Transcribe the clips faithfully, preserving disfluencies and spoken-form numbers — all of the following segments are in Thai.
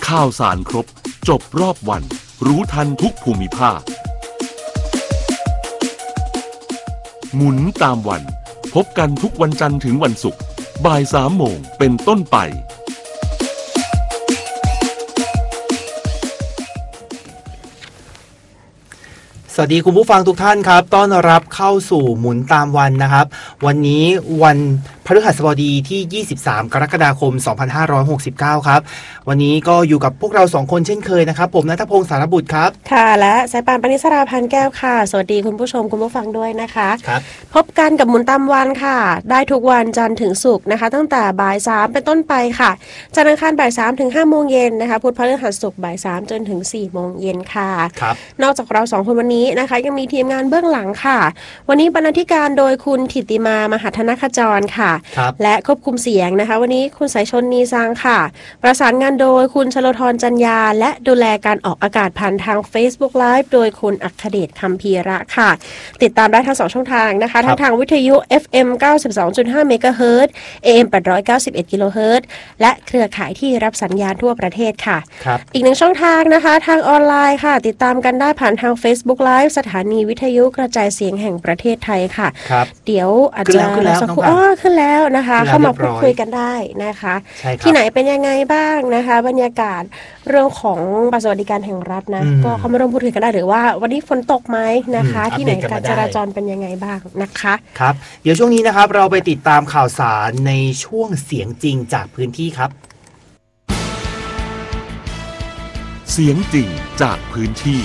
ข่าวสารครบจบรอบวันรู้ทันทุกภูมิภาคหมุนตามวันพบกันทุกวันจันทร์ถึงวันศุกร์บ่ายสามโมงเป็นต้นไปสวัสดีคุณผู้ฟังทุกท่านครับต้อนรับเข้าสู่หมุนตามวันนะครับวันนี้วันพฤหัสบดีที่ยี่สิบสามกรกฎาคมสองพันห้าร้อยหกสิบเก้าครับวันนี้ก็อยู่กับพวกเราสองคนเช่นเคยนะครับผมณัฐพงศ์สารบุตรครับค่ะและสายป่านปณิสราพันแก้วค่ะสวัสดีคุณผู้ชมคุณผู้ฟังด้วยนะคะครับพบกันกับหมุนตามวันค่ะได้ทุกวันจันทร์ถึงศุกร์นะคะตั้งแต่บ่ายสามเป็นต้นไปค่ะจันทร์อังคารบ่ายสามถึงห้าโมงเย็นนะคะพุธพฤหัสศุกร์บ่ายสามจนถึงสี่โมงเย็นค่ะครับนอกจากเราสองคนวันนี้นะคะยังมีทีมงานเบื้องหลังค่ะวันนี้บรรณาธิการโดยคุณถิติมามหัฒนขจรค่ะและควบคุมเสียงนะคะวันนี้คุณสายชนนีซางค่ะประสานงานโดยคุณชลธรจันยาและดูแลการออกอากาศผ่านทาง Facebook Live โดยคุณอัครเดชคัมภีระค่ะติดตามได้ทั้งสองช่องทางนะคะทั้งทางวิทยุ เอฟ เอ็ม เก้าสิบสองจุดห้า เมกะเฮิรตซ์ เอ เอ็ม แปดร้อยเก้าสิบเอ็ด กิโลเฮิรตซ์และเครือข่ายที่รับสัญญาณทั่วประเทศค่ะอีกหนึ่งช่องทางนะคะทางออนไลน์ค่ะติดตามกันได้ผ่านทาง Facebook Live สถานีวิทยุกระจายเสียงแห่งประเทศไทยค่ะเดี๋ยวอาจจะสักครู่อ๋อขึ้นแล้วนะคะเข้ามาพูดคุยกันได้นะคะที่ไหนเป็นยังไงบ้างนะคะบรรยากาศเรื่องของบัตรสวัสดิการแห่งรัฐนะก็เข้ามาร่วมพูดคุยกันได้หรือว่าวันนี้ฝนตกไหมนะคะที่ไหนการจราจรเป็นยังไงบ้างนะคะครับเดี๋ยวช่วงนี้นะครับเราไปติดตามข่าวสารในช่วงเสียงจริงจากพื้นที่ครับเสียงจริงจากพื้นที่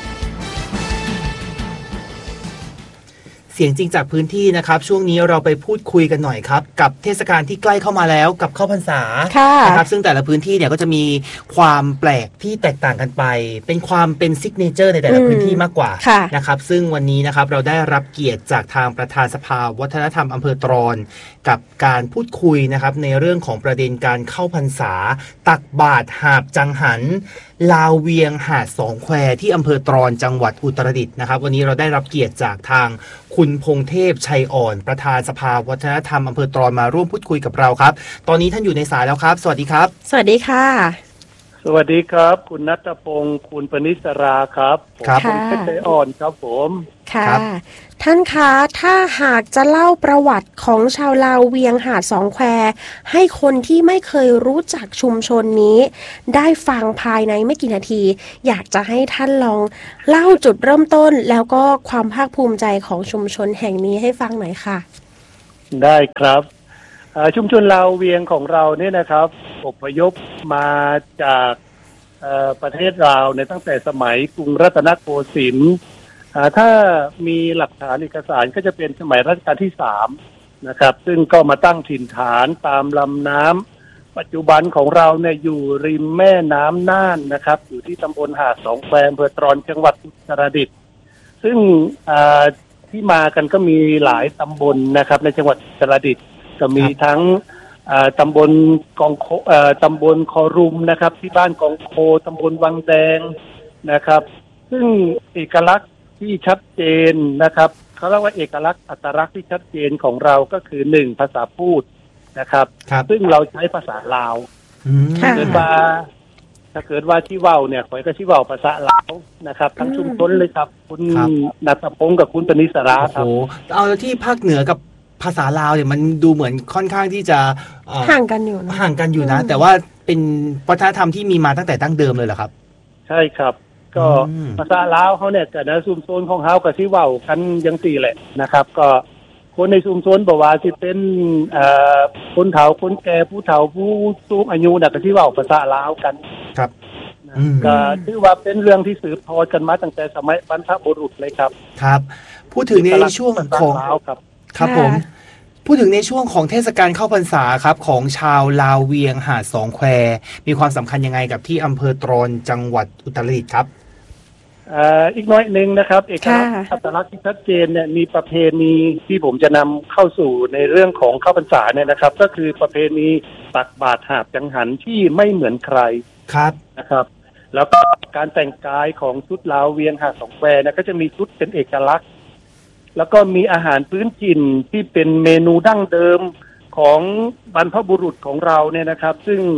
เสียงจริงจากพื้นที่นะครับช่วงนี้เราไปพูดคุยกันหน่อยครับกับเทศกาลที่ใกล้เข้ามาแล้วกับเข้าพรรษานะครับซึ่งแต่ละพื้นที่เนี่ยก็จะมีความแปลกที่แตกต่างกันไปเป็นความเป็นซิกเนเจอร์ในแต่ละพื้นที่มากกว่านะครับซึ่งวันนี้นะครับเราได้รับเกียรติจากทางประธานสภาวัฒนธรรมอำเภอตรอนกับการพูดคุยนะครับในเรื่องของประเด็นการเข้าพรรษาตักบาตรหาบจังหันลาวเวียงหาดสองแควที่อำเภอตรอนจังหวัดอุตรดิตถ์นะครับวันนี้เราได้รับเกียรติจากทางคุณพงเทพชัยอ่อนประธานสภาวัฒนธรรมอำเภอตรอนมาร่วมพูดคุยกับเราครับตอนนี้ท่านอยู่ในสายแล้วครับสวัสดีครับสวัสดีค่ะสวัสดีครับคุณณัฐพงศ์คุณปณิสราครับครับผมเพชรชัยอ่อนครับผมค่ะท่านคะถ้าหากจะเล่าประวัติของชาวลาวเวียงหาดสองแควให้คนที่ไม่เคยรู้จักชุมชนนี้ได้ฟังภายในไม่กี่นาทีอยากจะให้ท่านลองเล่าจุดเริ่มต้นแล้วก็ความภาคภูมิใจของชุมชนแห่งนี้ให้ฟังหน่อยค่ะได้ครับชุมชนลาวเวียงของเราเนี่ยนะครับอพยพมาจากประเทศลาวในตั้งแต่สมัยกรุงรัตนโกสินทร์ถ้ามีหลักฐานเอกสารก็จะเป็นสมัยรัชกาลที่สามนะครับซึ่งก็มาตั้งถิ่นฐานตามลำน้ำปัจจุบันของเราเนี่ยอยู่ริมแม่น้ำน่านนะครับอยู่ที่ตำบลหาดสองแควอำเภอตรอนจังหวัดอุตรดิตถ์ซึ่งที่มากันก็มีหลายตำบลนะครับในจังหวัดอุตรดิตถ์ก็มีทั้งตำบลกองโคตำบลคอรุมนะครับที่บ้านกองโคตำบลวังแดงนะครับซึ่งเอกลักษณ์ที่ชัดเจนนะครับเขาเรียกว่าเอกลักษณ์อัตลักษณ์ที่ชัดเจนของเราก็คือหนึ่งภาษาพูดนะครับซึ่งเราใช้ภาษาลาวถ้าเกิดว่าถ้าเกิดว่าที่เว้าเนี่ยข่อยก็ที่เว้าภาษาลาวนะครับทั้งชุมชนเลยครับคุณณัฐพงศ์กับคุณปณิสราครับโอ้เอาแล้วที่ภาคเหนือกับภาษาลาวเนี่ยมันดูเหมือนค่อนข้างที่จะห่างกันอยู่นะห่างกันอยู่นะแต่ว่าเป็นวัฒนธรรมที่มีมาตั้งแต่ดั้งเดิมเลยเหรอครับใช่ครับก็ภาษาลาวเขาเนี่ยแต่ในชุมชนของเขาก็สิเว้ากันจังซี่แหละนะครับก็คนในชุมชนบ่ว่าสิเป็นเอ่อคนเฒ่าคนแก่ผู้เฒ่าผู้สูงอายุน่ะก็สิเว้าภาษาลาวกันครับก็ถือว่าเป็นเรื่องที่สืบทอดกันมาตั้งแต่สมัยบรรพบุรุษเลยครับครับพูดถึงในช่วงของครับครับผมพูดถึงในช่วงของเทศกาลเข้าพรรษาครับของชาวลาวเวียงหาดสองแควมีความสำคัญยังไงกับที่อำเภอตรอนจังหวัดอุตรดิตถ์ครับอีกน้อยหนึ่งนะครับเอกลักษณ์อัตลักษณ์ที่ชัดเจนเนี่ยมีประเพณีที่ผมจะนำเข้าสู่ในเรื่องของเข้าพรรษาเนี่ยนะครับก็คือประเพณีตักบาตรหาบจังหันที่ไม่เหมือนใครครับนะครับแล้วก็การแต่งกายของชุดลาวเวียงหาดสองแควนะก็จะมีชุดเป็นเอกลักษณ์แล้วก็มีอาหารพื้นถิ่นที่เป็นเมนูดั้งเดิมของบรรพบุรุษของเราเนี่ยนะครับซึ่ง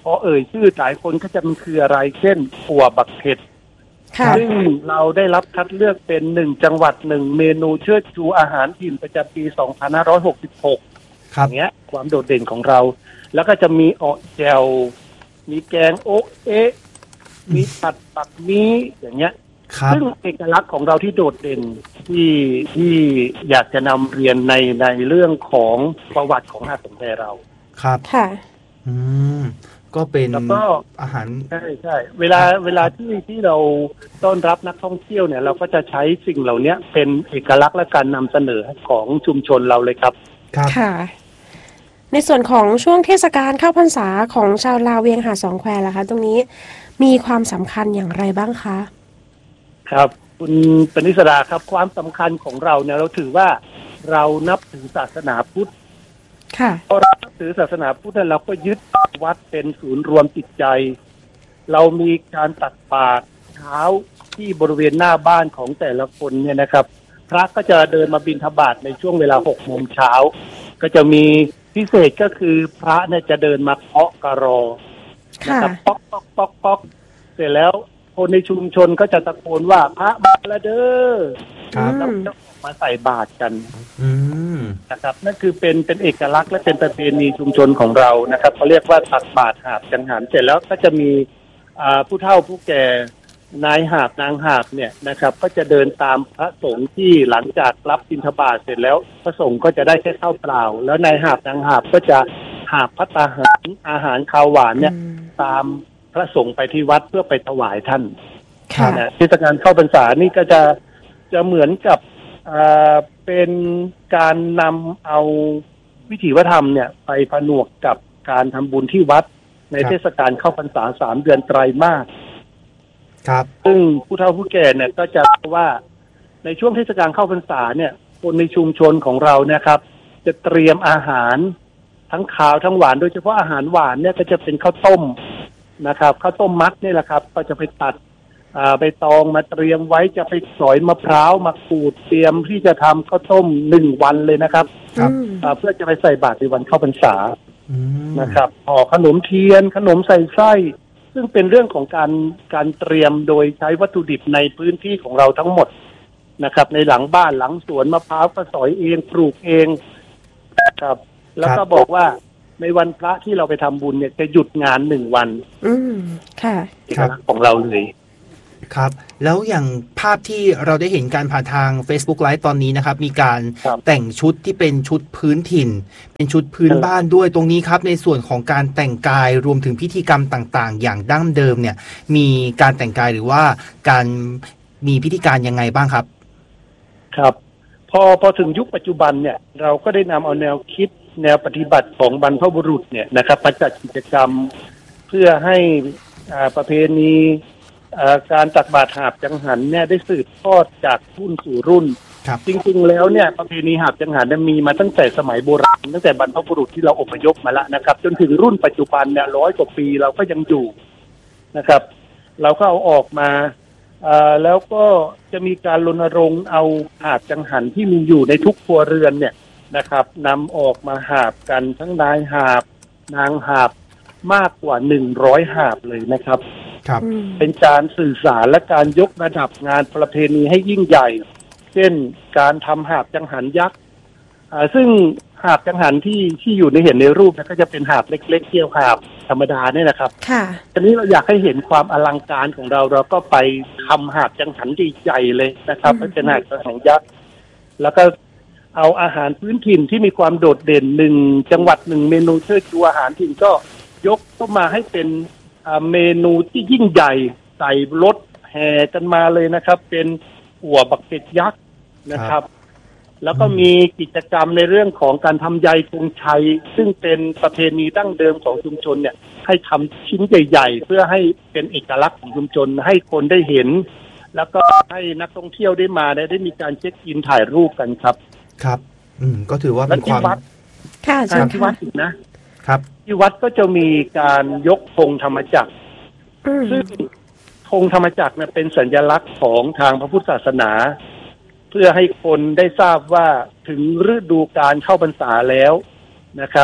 พอเอ่ยชื่อหลายคนก็จะมันคืออะไรเช่นอั่วบักเข็ดซึ่งเราได้รับคัดเลือกเป็นหนึ่งจังหวัดหนึ่งเมนูเชิดชูอาหารถิ่นประจำปีสองพันห้าร้อยหกสิบหกอย่างเงี้ยความโดดเด่นของเราแล้วก็จะมีออแจวมีแกงโอ๊ะเอ๊ะมีผัดปักนี้อย่างเงี้ยซึ่งเอกลักษณ์ของเราที่โดดเด่นที่ที่อยากจะนำเรียนในในเรื่องของประวัติของหาดสงแพเราครับค่ะอืมก็เป็นอาหารใช่ใช่เวลาเวลาที่ที่เราต้อนรับนักท่องเที่ยวเนี่ยเราก็จะใช้สิ่งเหล่านี้เป็นเอกลักษณ์และการนำเสนอของชุมชนเราเลยครับครับค่ะในส่วนของช่วงเทศกาลเข้าพรรษาของชาวลาวเวียงหาดสองแควล่ะคะตรงนี้มีความสำคัญอย่างไรบ้างคะครับคุณปณิสราครับความสำคัญของเราเนี่ยเราถือว่าเรานับถือศาสนาพุทธค่ะพอเรานับถือศาสนาพุทธเราก็ยึดวัดเป็นศูนย์รวมจิตใจเรามีการตักบาตรเช้าที่บริเวณหน้าบ้านของแต่ละคนเนี่ยนะครับพระก็จะเดินมาบิณฑบาตในช่วงเวลาหกโมงเช้าก็จะมีพิเศษก็คือพระเนี่ยจะเดินมาเคาะกระรอนะครับป๊อกป๊อกป๊อกป๊อกเสร็จแล้วคนในชุมชนก็จะตะโกนว่าพระมาแล้วเด้อแล้วจะออกมาใส่บาตรกันนะครับนั่นคือเป็นเป็นเอกลักษณ์และเป็นประเพณีชุมชนของเรานะครับเขาเรียกว่าตักบาตรหาบจังหันเสร็จแล้วก็จะมีผู้เฒ่าผู้แก่นายหาบนางหาบเนี่ยนะครับก็จะเดินตามพระสงฆ์ที่หลังจากรับบิณฑบาตเสร็จแล้วพระสงฆ์ก็จะได้แค่ข้าวเปล่าแล้วนายหาบนางหาบก็จะหาบภัตตาหารอาหารข้าวหวานเนี่ยตามพระสงฆ์ไปที่วัดเพื่อไปถวายท่านนะเทศกาลเข้าพรรษานี่ก็จะจะเหมือนกับเป็นการนำเอาวิถีวัฒนธรรมเนี่ยไปผนวกกับการทำบุญที่วัดในเทศกาลเข้าพรรษาสามเดือนไตรมาสครับซึ่งผู้เฒ่าผู้แก่เนี่ยก็จะว่าในช่วงเทศกาลเข้าพรรษาเนี่ยคนในชุมชนของเราเนี่ยครับจะเตรียมอาหารทั้งขาวทั้งหวานโดยเฉพาะอาหารหวานเนี่ยก็จะเป็นข้าวต้มนะครับข้าวต้มมัดนี่แหละครับก็จะไปตัดใบตองมาเตรียมไว้จะไปสอยมะพร้าวมาขูดเตรียมที่จะทำข้าวต้มหนึ่งวันเลยนะครับเพื่อจะไปใส่บาตรในวันเข้าพรรษานะครับห่อขนมเทียนขนมใส่ไส้ซึ่งเป็นเรื่องของการการเตรียมโดยใช้วัตถุดิบในพื้นที่ของเราทั้งหมดนะครับในหลังบ้านหลังสวนมะพร้าวก็สอยเองปลูกเองนะครับแล้วก็บอกว่าในวันพระที่เราไปทำบุญเนี่ยจะหยุดงานหนึ่งวันอืมค่ะของเราเลยครับแล้วอย่างภาพที่เราได้เห็นการผ่านทาง Facebook Live ตอนนี้นะครับมีการแต่งชุดที่เป็นชุดพื้นถิ่นเป็นชุดพื้นบ้านด้วยตรงนี้ครับในส่วนของการแต่งกายรวมถึงพิธีกรรมต่างๆอย่างดั้งเดิมเนี่ยมีการแต่งกายหรือว่าการมีพิธีการยังไงบ้างครับครับพอพอถึงยุคปัจจุบันเนี่ยเราก็ได้นำเอาแนวคิดแนวปฏิบัติของบรรพบุรุษเนี่ยนะครับมาจัดกิจกรรมเพื่อให้ประเพณีการตักบาตรหาบจังหันเนี่ยได้สืบทอดจากรุ่นสู่รุ่นจริงๆแล้วเนี่ยประเพณีหาบจังหันมีมาตั้งแต่สมัยโบราณตั้งแต่บรรพบุรุษที่เราอพยพมาแล้วนะครับจนถึงรุ่นปัจจุบันเนี่ยร้อยกว่าปีเราก็ยังอยู่นะครับเราก็เอาออกมาแล้วก็จะมีการรณรงค์เอาหาบจังหันที่มีอยู่ในทุกครัวเรือนเนี่ยนะครับนำออกมาหาบกันทั้งนายหาบนางหาบมากกว่าหนึ่งร้อยหาบเลยนะครับครับเป็นการสื่อสารและการยกระดับงานประเพณีให้ยิ่งใหญ่เช่นการทำหาบจังหันยักษ์ซึ่งหาบจังหันที่ที่อยู่ในเห็นในรูปนะก็จะเป็นหาบเล็กๆเที่ยวหาบธรรมดาเนี่ยนะครับค่ะทีนี้เราอยากให้เห็นความอลังการของเราเราก็ไปทำหาบจังหันใหญ่ๆเลยนะครับเป็นหาบจังหันยักษ์แล้วก็เอาอาหารพื้นถิ่นที่มีความโดดเด่นหนึ่งจังหวัดหนึ่งเมนูเชิดชูอาหารถิ่นก็ยกเข้ามาให้เป็นเมนูที่ยิ่งใหญ่ใส่รถแห่กันมาเลยนะครับเป็นอั่วบักเก็ตยักษ์นะครับแล้วก็มีกิจกรรมในเรื่องของการทำใยธงชัยซึ่งเป็นประเพณีดั้งเดิมของชุมชนเนี่ยให้ทำชิ้นใหญ่ๆเพื่อให้เป็นเอกลักษณ์ของชุมชนให้คนได้เห็นแล้วก็ให้นักท่องเที่ยวได้มาได้ได้มีการเช็คอินถ่ายรูปกันครับครับอืมก็ถือว่าเป็นความค่ะใช่ที่วัดอีกนะครับที่วัดก็จะมีการยกธงธรรมจักรซึ่งธงธรรมจักรเนี่ยเป็นสัญลักษณ์ของทางพระพุทธศาสนาเพื่อให้คนได้ทราบว่าถึงฤดูการเข้าพรรษาแล้วนะครับ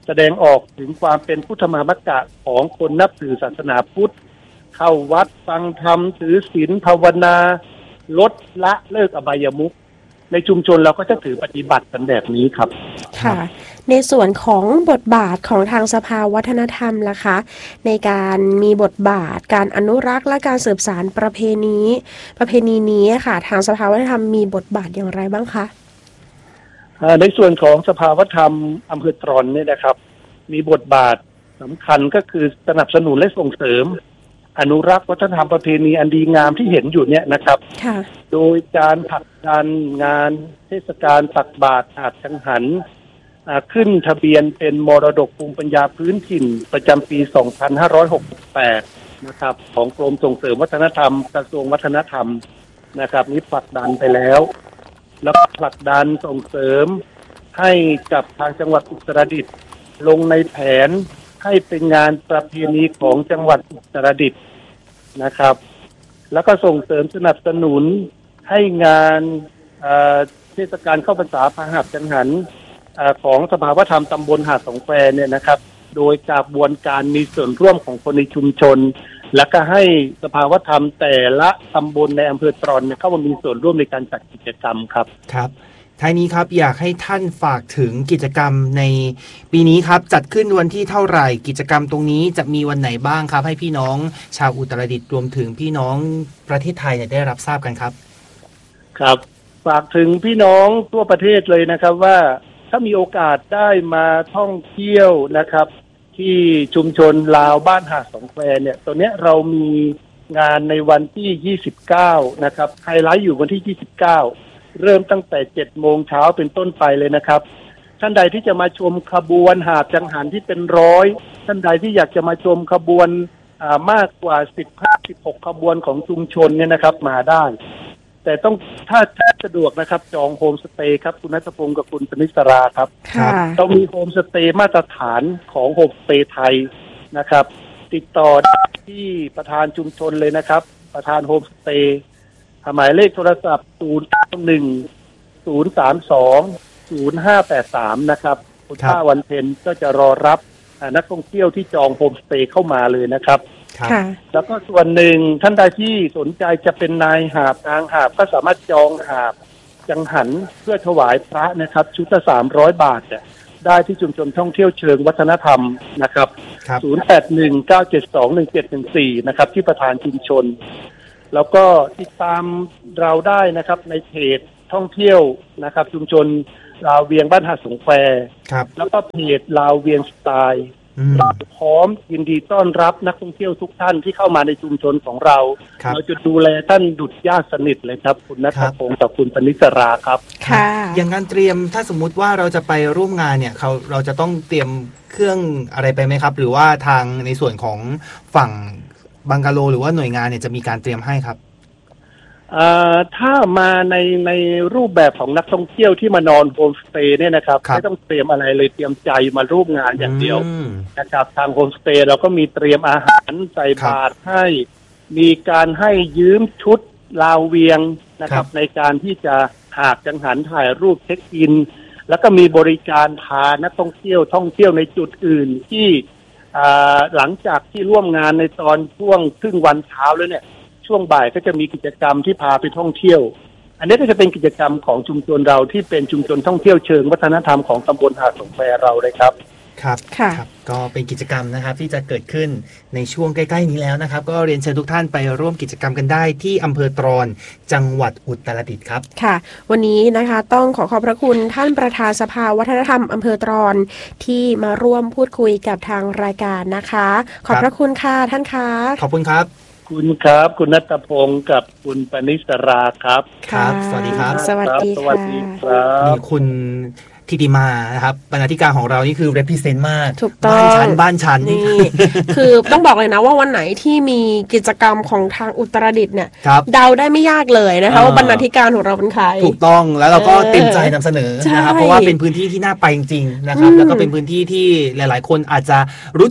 แสดงออกถึงความเป็นพุทธมามกะของคนนับถือศาสนาพุทธเข้าวัดฟังธรรมถือศีลภาวนาลดละเลิกอบายมุขในชุมชนเราก็จะถือปฏิบัติกันแบบนี้ครับค่ะในส่วนของบทบาทของทางสภาวัฒนธรรมล่ะคะในการมีบทบาทการอนุรักษ์และการสืบสานประเพณีประเพณีนี้ค่ะทางสภาวัฒนธรรมมีบทบาทอย่างไรบ้างคะในส่วนของสภาวัฒนธรรมอำเภอตรอนเนี่ยนะครับมีบทบาทสำคัญก็คือสนับสนุนและส่งเสริมอนุรักษ์วัฒนธรรมประเพณีอันดีงามที่เห็นอยู่เนี่ยนะครับโดยการผลักดันงานเทศกาลตักบาตรหาดกังหันขึ้นทะเบียนเป็นมรดกภูมิปัญญาพื้นถิ่นประจำปี สองพันห้าร้อยหกสิบแปด นะครับของกรมส่งเสริมวัฒนธรรมกระทรวงวัฒนธรรมนะครับนี้ผลักดันไปแล้วแล้วผลักดันส่งเสริมให้กับทางจังหวัดอุตรดิตถ์ลงในแผนให้เป็นงานประเพณีของจังหวัดอุตรดิตถ์นะครับแล้วก็ส่งเสริมสนับสนุนให้งานเทศกาลเข้าพรรษาพระหัตถ์กังหันของสภาวัฒนธรรมตำบลหาดสองแควเนี่ยนะครับโดยกระบวนการมีส่วนร่วมของคนในชุมชนและก็ให้สภาวัฒนธรรมแต่ละตำบลในอำเภอตรอนเนี่ยเข้ามามีส่วนร่วมในการจัดกิจกรรมครับครับท้ายนี้ครับอยากให้ท่านฝากถึงกิจกรรมในปีนี้ครับจัดขึ้นวันที่เท่าไหร่กิจกรรมตรงนี้จะมีวันไหนบ้างครับให้พี่น้องชาวอุตรดิตถ์รวมถึงพี่น้องประเทศไทยเนี่ยได้รับทราบกันครับครับฝากถึงพี่น้องทั่วประเทศเลยนะครับว่าถ้ามีโอกาสได้มาท่องเที่ยวนะครับที่ชุมชนลาวบ้านหาดสองแควเนี่ยตอนนี้เรามีงานในวันที่ยี่สิบเก้านะครับไฮไลท์อยู่วันที่ยี่สิบเก้าเริ่มตั้งแต่เจ็ดโมงเช้าเป็นต้นไปเลยนะครับท่านใดที่จะมาชมขบวนหาดกังหันที่เป็นร้อยท่านใดที่อยากจะมาชมขบวนมากกว่าสิบห้า สิบหกขบวนของชุมชนเนี่ยนะครับมาได้แต่ต้องถ้าสะดวกนะครับจองโฮมสเตย์ครับคุณณัฐพงศ์กับคุณปณิสราครับต้องมีโฮมสเตย์มาตรฐานของโฮมสเตย์ไทยนะครับติดต่อที่ประธานชุมชนเลยนะครับประธานโฮมสเตย์หมายเลขโทรศัพท์ศูนย์ หนึ่ง ศูนย์ สาม สอง ศูนย์ ห้า แปด สามนะครับคุณป้าวันเพ็ญก็จะรอรับนักท่องเที่ยวที่จองโฮมสเตย์เข้ามาเลยนะครับแล้วก็ส่วนหนึ่งท่านใดที่สนใจจะเป็นนายหาบนางหาบก็สามารถจองหาบจังหันเพื่อถวายพระนะครับชุดละสามร้อยบาทได้ที่ชุมชนท่องเที่ยวเชิงวัฒนธรรมนะครับศูนย์ แปด หนึ่ง เก้า เจ็ด สอง หนึ่ง เจ็ด หนึ่ง สี่นะครับที่ประธานชุมชนแล้วก็ติดตามเราได้นะครับในเพจท่องเที่ยวนะครับชุมชนลาวเวียงบ้านหาดสองแควแล้วก็เพจลาวเวียงสไตล์พร้อมยินดีต้อนรับนักท่องเที่ยวทุกท่านที่เข้ามาในชุมชนของเราเราจะดูแลท่านดุจญาติสนิทเลยครับคุณณัฐพงศ์กับคุณปณิสราครับค่ะอย่างการเตรียมถ้าสมมุติว่าเราจะไปร่วมงานเนี่ยเขาเราจะต้องเตรียมเครื่องอะไรไปไหมครับหรือว่าทางในส่วนของฝั่งบังกะโลหรือว่าหน่วยงานเนี่ยจะมีการเตรียมให้ครับถ้ามาในในรูปแบบของนักท่องเที่ยวที่มานอนโฮมสเตย์เนี่ยนะครับไม่ต้องเตรียมอะไรเลยเตรียมใจมาร่วมงานอย่างเดียวนะครับทางโฮมสเตย์เราก็มีเตรียมอาหารใส่บาตรให้มีการให้ยืมชุดลาวเวียงนะครับในการที่จะหาบจังหันถ่ายรูปเช็คอินแล้วก็มีบริการพานักท่องเที่ยวท่องเที่ยวในจุดอื่นที่หลังจากที่ร่วมงานในตอนช่วงครึ่งวันเช้าแล้วเนี่ยช่วงบ่ายก็จะมีกิจกรรมที่พาไปท่องเที่ยวอันนี้ก็จะเป็นกิจกรรมของชุมชนเราที่เป็นชุมชนท่องเที่ยวเชิงวัฒนธรรมของตำบลหาดสองแควเราเลยครับครับค่ะก็เป็นกิจกรรมนะครับที่จะเกิดขึ้นในช่วงใกล้ๆนี้แล้วนะครับก็เรียนเชิญทุกท่านไปร่วมกิจกรรมกันได้ที่อำเภอตรอนจังหวัดอุตรดิตถ์ครับค่ะวันนี้นะคะต้องขอขอบพระคุณท่านประธานสภาวัฒนธรรมอำเภอตรอนที่มาร่วมพูดคุยกับทางรายการนะคะขอบพระคุณค่ะท่านคะขอบคุณครับคุณครับคุณณัฐพงศ์กับคุณปณิสราครับครับสวัสดีครับสวัสดีค่ะสวัสดีครับมีคุณทิติมานะครับบรรณาธิการของเรานี่คือ represent มากบ้านชั้นบ้านชั้นนี่คือต้องบอกเลยนะว่าวันไหนที่มีกิจกรรมของทางอุตรดิตถ์เนี่ยเดาได้ไม่ยากเลยนะคะว่าบรรณาธิการของเราเป็นใครถูกต้องแล้วเราก็เต็มใจนำเสนอนะครับเพราะว่าเป็นพื้นที่ที่น่าไปจริงๆนะครับแล้วก็เป็นพื้นที่ที่หลายๆคนอาจจะรู้จัก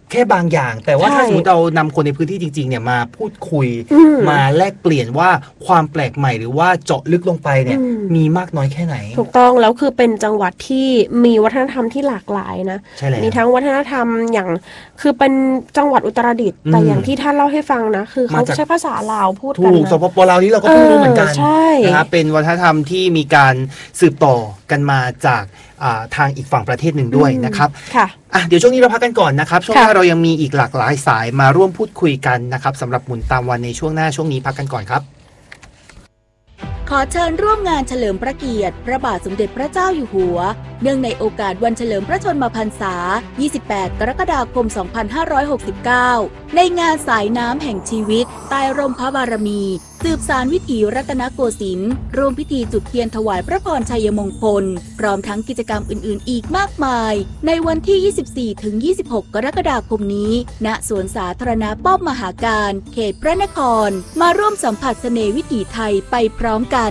แค่บางอย่างแต่ว่าถ้าสมมติเรานำคนในพื้นที่จริงๆเนี่ยมาพูดคุยมาแลกเปลี่ยนว่าความแปลกใหม่หรือว่าเจาะลึกลงไปเนี่ยมีมากน้อยแค่ไหนถูกต้องแล้วคือเป็นจังหวัดที่มีวัฒนธรรมที่หลากหลายนะมีทั้งวัฒนธรรมอย่างคือเป็นจังหวัดอุตรดิตถ์แต่อย่างที่ท่านเล่าให้ฟังนะคือเขาใช้ภาษาลาวพูดกันถูกสปปลาวนี่เราก็เพิ่งรู้เหมือนกันนะครับเป็นวัฒนธรรมที่มีการสืบต่อกันมาจากทางอีกฝั่งประเทศหนึ่งด้วยนะครับค่ะอ่ะเดี๋ยวช่วงนี้เราพักกันก่อนนะครับช่วงหน้าเรายังมีอีกหลากหลายสายมาร่วมพูดคุยกันนะครับสำหรับหมุนตามวันในช่วงหน้าช่วงนี้พักกันก่อนครับขอเชิญร่วมงานเฉลิมพระเกียรติพระบาทสมเด็จพระเจ้าอยู่หัวเนื่องในโอกาสวันเฉลิมพระชนมพรรษายี่สิบแปดกรกฎาคมสองพันห้าร้อยหกสิบเก้าในงานสายน้ำแห่งชีวิตใต้ร่มพระบารมีสืบสานวิถีรัตนโกสินทร์ร่วมพิธีจุดเทียนถวายพระพรชัยมงคลพร้อมทั้งกิจกรรมอื่นๆอีกมากมายในวันที่ ยี่สิบสี่ถึงยี่สิบหก กรกฎาคมนี้ณสวนสาธารณะป้อมมหาการเขตพระนครมาร่วมสัมผัสเสน่ห์วิถีไทยไปพร้อมกัน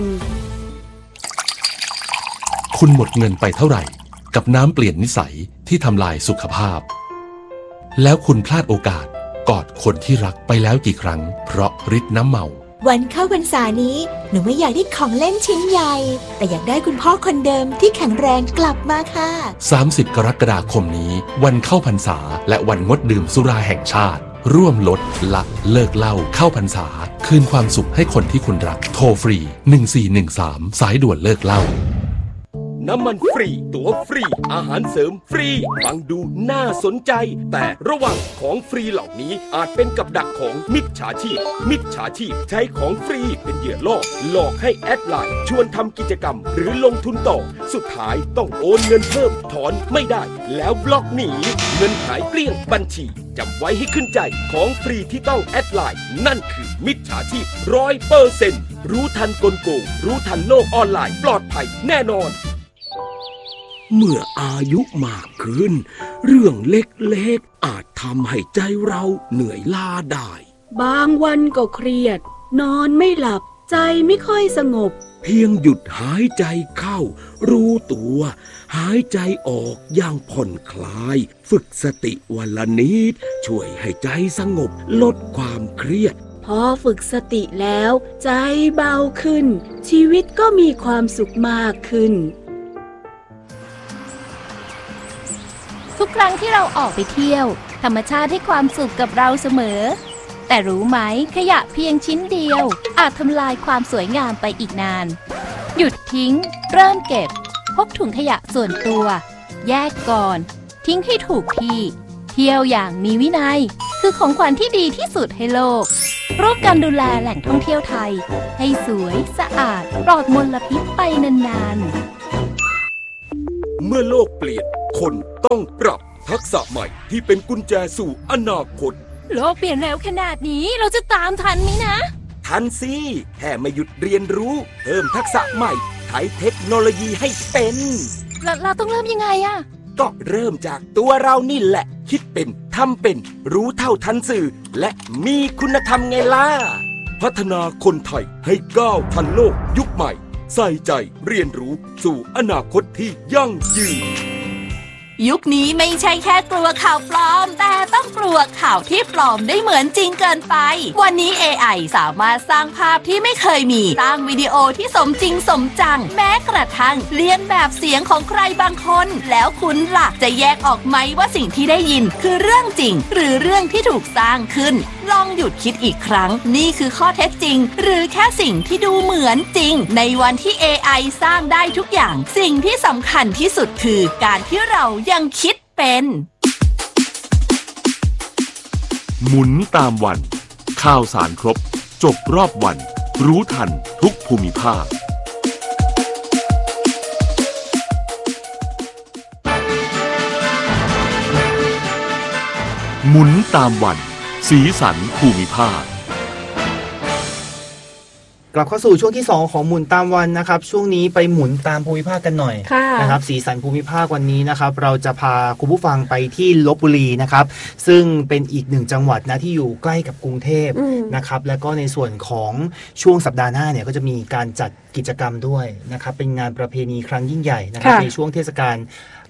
คุณหมดเงินไปเท่าไหร่กับน้ำเปลี่ยนนิสัยที่ทำลายสุขภาพแล้วคุณพลาดโอกาสกอดคนที่รักไปแล้วกี่ครั้งเพราะฤทธิ์น้ำเมาวันเข้าพรรษานี้หนูไม่อยากได้ของเล่นชิ้นใหญ่แต่อยากได้คุณพ่อคนเดิมที่แข็งแรงกลับมาค่ะสามสิบกรกฎาคมนี้วันเข้าพรรษาและวันงดดื่มสุราแห่งชาติร่วมลดละเลิกเหล้าเข้าพรรษาคืนความสุขให้คนที่คุณรักโทรฟรีหนึ่งสี่หนึ่งสามสายด่วนเลิกเหล้าน้ำมันฟรีตั๋วฟรีอาหารเสริมฟรีฟังดูน่าสนใจแต่ระวังของฟรีเหล่านี้อาจเป็นกับดักของมิจฉาชีพมิจฉาชีพใช้ของฟรีเป็นเหยื่อล่อหลอกให้แอดไลน์ชวนทำกิจกรรมหรือลงทุนต่อสุดท้ายต้องโอนเงินเพิ่มถอนไม่ได้แล้วบล็อกหนีเงินหายเกลี้ยงบัญชีจำไว้ให้ขึ้นใจของฟรีที่ต้องแอดไลน์นั่นคือมิจฉาชีพร้อยเปอร์เซ็นต์รู้ทันกลโกงรู้ทันโลกออนไลน์ปลอดภัยแน่นอนเมื่ออายุมากขึ้นเรื่องเล็กๆอาจทำให้ใจเราเหนื่อยล้าได้บางวันก็เครียดนอนไม่หลับใจไม่ค่อยสงบเพียงหยุดหายใจเข้ารู้ตัวหายใจออกอย่างผ่อนคลายฝึกสติวันละนิดช่วยให้ใจสงบลดความเครียดพอฝึกสติแล้วใจเบาขึ้นชีวิตก็มีความสุขมากขึ้นทุกครั้งที่เราออกไปเที่ยวธรรมชาติให้ความสุขกับเราเสมอแต่รู้ไหมขยะเพียงชิ้นเดียวอาจทำลายความสวยงามไปอีกนานหยุดทิ้งเริ่มเก็บพกถุงขยะส่วนตัวแยกก่อนทิ้งให้ถูกที่เที่ยวอย่างมีวินัยคือของขวัญที่ดีที่สุดให้โลกร่วมกันดูแลแหล่งท่องเที่ยวไทยให้สวยสะอาดปลอดมลพิษไปนานๆเมื่อโลกเปลี่ยนคนต้องปรับทักษะใหม่ที่เป็นกุญแจสู่อนาคตโลกเปลี่ยนเร็วขนาดนี้เราจะตามทันไหมนะทันสิแค่ไม่หยุดเรียนรู้เพิ่มทักษะใหม่ใช้เทคโนโลยีให้เป็นเราเราต้องเริ่มยังไงอะก็เริ่มจากตัวเรานี่แหละคิดเป็นทำเป็นรู้เท่าทันสื่อและมีคุณธรรมไงล่ะพัฒนาคนไทยให้ก้าวทันโลกยุคใหม่ใส่ใจเรียนรู้สู่อนาคตที่ยั่งยืนยุคนี้ไม่ใช่แค่กลัวข่าวปลอมแต่ต้องกลัวข่าวที่ปลอมได้เหมือนจริงเกินไปวันนี้ เอ ไอ สามารถสร้างภาพที่ไม่เคยมีสร้างวิดีโอที่สมจริงสมจังแม้กระทั่งเลียนแบบเสียงของใครบางคนแล้วคุณล่ะจะแยกออกไหมว่าสิ่งที่ได้ยินคือเรื่องจริงหรือเรื่องที่ถูกสร้างขึ้นลองหยุดคิดอีกครั้งนี่คือข้อเท็จจริงหรือแค่สิ่งที่ดูเหมือนจริงในวันที่ เอ ไอ สร้างได้ทุกอย่างสิ่งที่สำคัญที่สุดคือการที่เรายังคิดเป็นหมุนตามวันข่าวสารครบจบรอบวันรู้ทันทุกภูมิภาคหมุนตามวันสีสันภูมิภาคกลับเข้าสู่ช่วงที่สองของหมุนตามวันนะครับช่วงนี้ไปหมุนตามภูมิภาคกันหน่อยนะครับสีสันภูมิภาควันนี้นะครับเราจะพาคุณผู้ฟังไปที่ลพบุรีนะครับซึ่งเป็นอีกหนึ่งจังหวัดนะที่อยู่ใกล้กับกรุงเทพนะครับแล้วก็ในส่วนของช่วงสัปดาห์หน้าเนี่ยก็จะมีการจัดกิจกรรมด้วยนะครับเป็นงานประเพณีครั้งยิ่งใหญ่นะครับในช่วงเทศกาล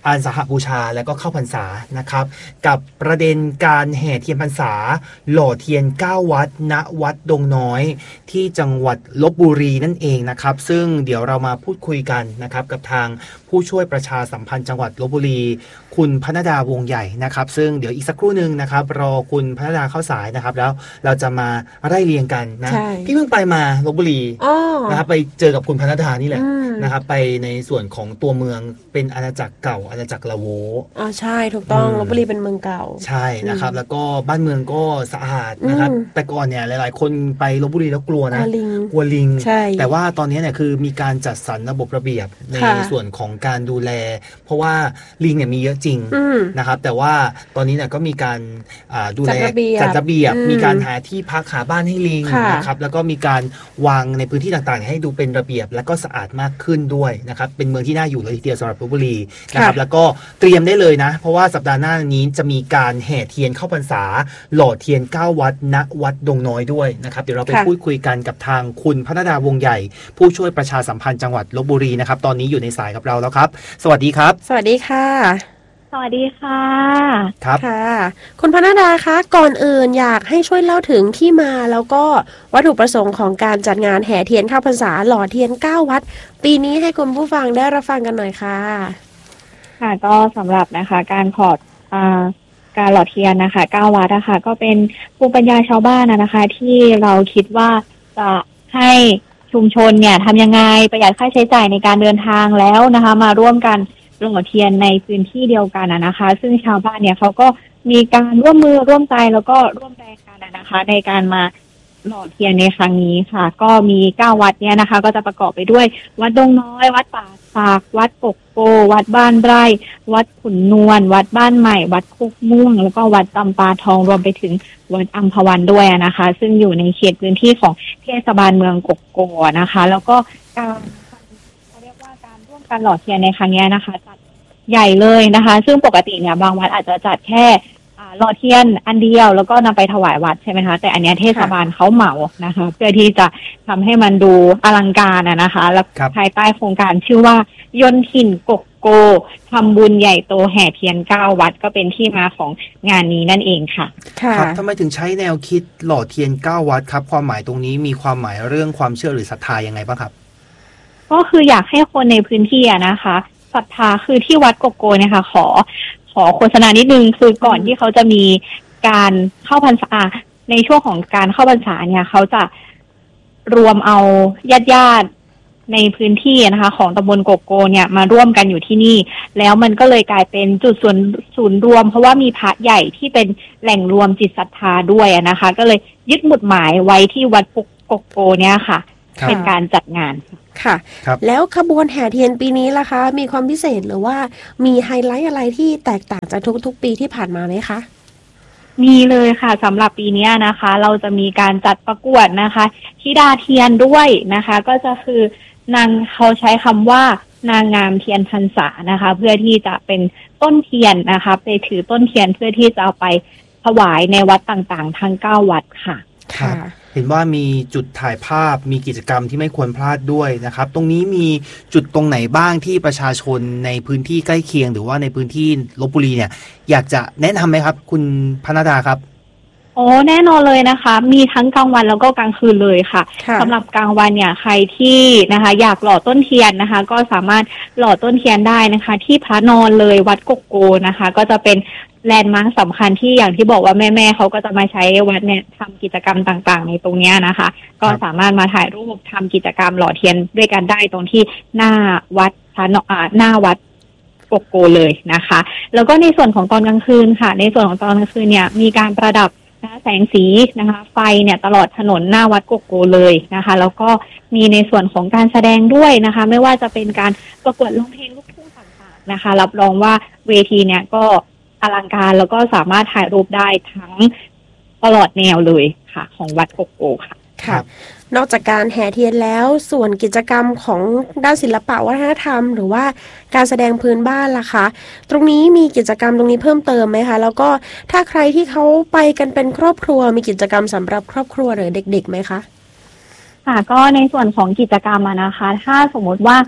อาสาฬหบูชาและก็เข้าพรรษานะครับกับประเด็นการแห่เทียนพรรษาหล่อเทียนเก้าวัดณวัดดงน้อยที่จังหวัดลพบุรีนั่นเองนะครับซึ่งเดี๋ยวเรามาพูดคุยกันนะครับกับทางผู้ช่วยประชาสัมพันธ์จังหวัดลพบุรีคุณพนดาวงใหญ่นะครับซึ่งเดี๋ยวอีกสักครู่นึงนะครับรอคุณพนดาเข้าสายนะครับแล้วเราจะมาไล่เรียงกันนะพี่เพิ่งไปมาลพบุรีนะครับไปเจอกับคุณพนดานี่แหละนะครับไปในส่วนของตัวเมืองเป็นอาณาจักรเก่าอาณาจักรละโวอ๋อใช่ถูกต้องลพบุรีเป็นเมืองเก่าใช่นะครับแล้วก็บ้านเมืองก็สะอาดนะครับแต่ก่อนเนี่ยหลายๆคนไปลพบุรีแล้วกลัวนะกลัวลิงแต่ว่าตอนนี้เนี่ยคือมีการจัดสรรระบบระเบียบในส่วนของการดูแลเพราะว่าลิงเนี่ยมีเยอะจริงนะครับแต่ว่าตอนนี้เนี่ยก็มีการดูแลจัดระเบียบมีการหาที่พักหาบ้านให้ลิงนะครับแล้วก็มีการวางในพื้นที่ต่างๆให้ดูเป็นระเบียบและก็สะอาดมากขึ้นด้วยนะครับเป็นเมืองที่น่าอยู่เลยทีเดียวสำหรับลพบุรีนะครับแล้วก็เตรียมได้เลยนะเพราะว่าสัปดาห์หน้านี้จะมีการแห่เทียนเข้าพรรษาหล่อเทียนเก้าวัดณวัดดงน้อยด้วยนะครับเดี๋ยวเราไปพูดคุยกันกับทางคุณพนดาวงใหญ่ผู้ช่วยประชาสัมพันธ์จังหวัดลพบุรีนะครับตอนนี้อยู่ในสายกับเราแล้วครับสวัสดีครับสวัสดีค่ะสวัสดีค่ะครับค่ะคุณพนดาคะก่อนอื่นอยากให้ช่วยเล่าถึงที่มาแล้วก็วัตถุประสงค์ของการจัดงานแห่เทียนเข้าพรรษาหล่อเทียนเก้าวัดปีนี้ให้คุณผู้ฟังได้รับฟังกันหน่อยค่ะค่ะก็สำหรับนะคะการขอดอ่าการหล่อเทียนนะคะเก้าวัดนะคะก็เป็นภูมิปัญญาชาวบ้านนะคะที่เราคิดว่าจะให้ชุมชนเนี่ยทำยังไงประหยัดค่าใช้จ่ายในการเดินทางแล้วนะคะมาร่วมกันหล่อเทียนในพื้นที่เดียวกันนะคะซึ่งชาวบ้านเนี่ยเขาก็มีการร่วมมือร่วมใจแล้วก็ร่วมแรงกันนะคะในการมาหล่อเทียนในครั้งนี้ค่ะก็มีเก้าวัดเนี่ยนะคะก็จะประกอบไปด้วยวัดดงน้อยวัดป่าสากวัดกกโกวัดบ้านไร่วัดขุนนวลวัดบ้านใหม่วัดคุกม่วงแล้วก็วัดจำปาทองรวมไปถึงวัดอัมพวันด้วยนะคะซึ่งอยู่ในเขตพื้นที่ของเทศบาลเมืองกกโกนะคะแล้วก็การเขาเรียกว่าการร่วมกันหล่อเทียนในครั้งนี้นะคะจัดใหญ่เลยนะคะซึ่งปกติเนี่ยบางวัดอาจจะจัดแค่หล่อเทียนอันเดียวแล้วก็นำไปถวายวัดใช่ไหมคะแต่อันนี้เทศบาลเขาเหมานะคะเพื่อที่จะทำให้มันดูอลังการนะคะแล้วภายใต้โครงการชื่อว่ายนต์ถิ่นกกโกทำบุญใหญ่โตแห่เทียนเก้าวัดก็เป็นที่มาของงานนี้นั่นเองค่ะครับทำไมถึงใช้แนวคิดหล่อเทียนเก้าวัดครับความหมายตรงนี้มีความหมายเรื่องความเชื่อหรือศรัทธายังไงบ้างครับก็คืออยากให้คนในพื้นที่นะคะศรัทธาคือที่วัดกกโกเนี่ยค่ะขอขอโฆษณานิดนึงคือก่อนที่เขาจะมีการเข้าพรรษาในช่วงของการเข้าพรรษาเนี่ยเขาจะรวมเอาญาติญาติในพื้นที่นะคะของตำบลกกโกเนี่ยมาร่วมกันอยู่ที่นี่แล้วมันก็เลยกลายเป็นจุดส่วนศูนย์รวมเพราะว่ามีพระใหญ่ที่เป็นแหล่งรวมจิตศรัทธาด้วยนะคะก็เลยยึดหมุดหมายไว้ที่วัดกกโกเนี่ยค่ะเป็นการจัดงานค่ะแล้วขบวนแห่เทียนปีนี้ล่ะคะมีความพิเศษหรือว่ามีไฮไลท์อะไรที่แตกต่างจากทุกๆปีที่ผ่านมาไหมคะมีเลยค่ะสำหรับปีนี้นะคะเราจะมีการจัดประกวดนะคะธิดาเทียนด้วยนะคะก็จะคือนางเขาใช้คำว่านางงามเทียนพรรษานะคะเพื่อที่จะเป็นต้นเทียนนะคะไปถือต้นเทียนเพื่อที่จะเอาไปถวายในวัดต่างๆทั้งเก้าวัดค่ะค่ะเห็นว่ามีจุดถ่ายภาพมีกิจกรรมที่ไม่ควรพลาดด้วยนะครับตรงนี้มีจุดตรงไหนบ้างที่ประชาชนในพื้นที่ใกล้เคียงหรือว่าในพื้นที่ลพบุรีเนี่ยอยากจะแนะนำไหมครับคุณพนดาครับโอ้แน่นอนเลยนะคะมีทั้งกลางวันแล้วก็กลางคืนเลยค่ะสำหรับกลางวันเนี่ยใครที่นะคะอยากหล่อต้นเทียนนะคะก็สามารถหล่อต้นเทียนได้นะคะที่พระนอนเลยวัดกกโกนะคะก็จะเป็นแลนด์มาร์คสำคัญที่อย่างที่บอกว่าแม่ๆเขาก็จะมาใช้วัดเนี่ยทำกิจกรรมต่างๆในตรงนี้นะคะก็สามารถมาถ่ายรูปทำกิจกรรมหล่อเทียนด้วยกันได้ตรงที่หน้าวัดพระนอนหน้าวัดกกโกเลยนะคะแล้วก็ในส่วนของตอนกลางคืนค่ะในส่วนของตอนกลางคืนเนี่ยมีการประดับแสงสีนะคะไฟเนี่ยตลอดถนนหน้าวัดกกโกเลยนะคะแล้วก็มีในส่วนของการแสดงด้วยนะคะไม่ว่าจะเป็นการประกวดร้องเพลงลูกทุ่งต่างๆนะคะรับรองว่าเวทีเนี่ยก็อลังการแล้วก็สามารถถ่ายรูปได้ทั้งตลอดแนวเลยค่ะของวัดกกโกค่ะค่ะนอกจากการแห่เทียนแล้วส่วนกิจกรรมของด้านศิลปะวัฒนธรรมหรือว่าการแสดงพื้นบ้านล่ะคะตรงนี้มีกิจกรรมตรงนี้เพิ่มเติมไหมคะแล้วก็ถ้าใครที่เขาไปกันเป็นครอบครัวมีกิจกรรมสำหรับครอบครัวหรือเด็กๆไหมคะค่ะก็ในส่วนของกิจกรรมนะคะถ้าสมมติว่า